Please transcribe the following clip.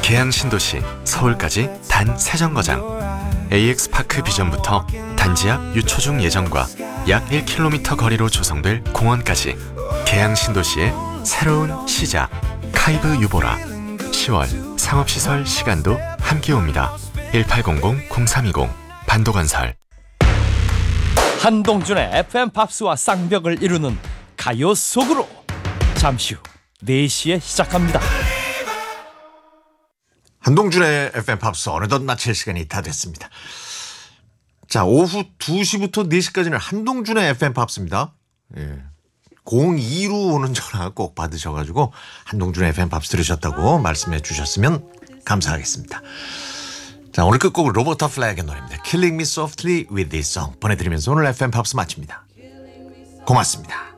계양 신도시 서울까지 단 3정거장. AX파크 비전부터 단지 앞 유초중 예정과 약 1km 거리로 조성될 공원까지 계양 신도시의 새로운 시작. 카이브 유보라. 10월 상업시설 시간도 함께 옵니다. 1800-0320 반도건설. 한동준의 FM 팝스와 쌍벽을 이루는 가요 속으로 잠시 후 4시에 시작합니다. 한동준의 FM 팝스 어느덧 마칠 시간이 다 됐습니다. 자, 오후 2시부터 4시까지는 한동준의 FM 팝스입니다. 예. 02로 오는 전화 꼭 받으셔가지고 한동준의 FM 팝스 들으셨다고 말씀해 주셨으면 감사하겠습니다. 자, 오늘 끝곡은 로버타 플렉의 노래입니다. Killing Me Softly with This Song 보내드리면서 오늘 FM 팝스 마칩니다. 고맙습니다.